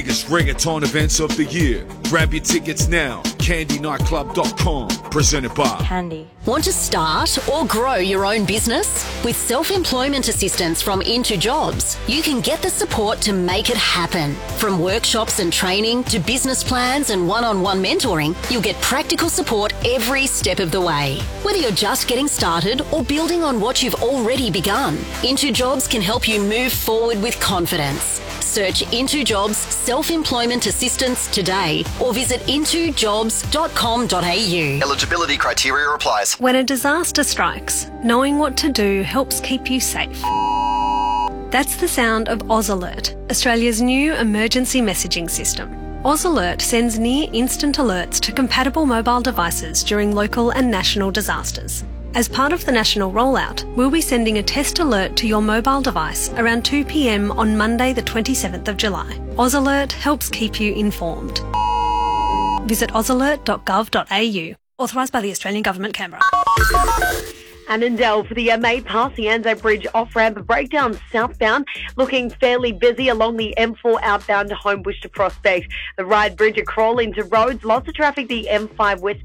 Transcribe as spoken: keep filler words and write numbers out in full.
Biggest reggaeton events of the year. Grab your tickets now. candy nightclub dot com. Presented by Candy. Want to start or grow your own business? With self-employment assistance from Into Jobs, you can get the support to make it happen. From workshops and training to business plans and one-on-one mentoring, you'll get practical support every step of the way. Whether you're just getting started or building on what you've already begun, Into Jobs can help you move forward with confidence. Search Into Jobs Self-Employment Assistance today or visit into jobs dot com dot a u. Eligibility criteria applies. When a disaster strikes, knowing what to do helps keep you safe. That's the sound of Oz Alert, Australia's new emergency messaging system. Oz Alert sends near-instant alerts to compatible mobile devices during local and national disasters. As part of the national rollout, we'll be sending a test alert to your mobile device around two p m on Monday the twenty-seventh of July. Oz Alert helps keep you informed. Visit oz alert dot gov dot a u. Authorised by the Australian Government, Canberra. Annandale for the M eight passing Anzac Bridge off-ramp breakdown southbound, looking fairly busy along the M four outbound to Homebush to Prospect. The Ryde Bridge a crawl into roads, lots of traffic the M five west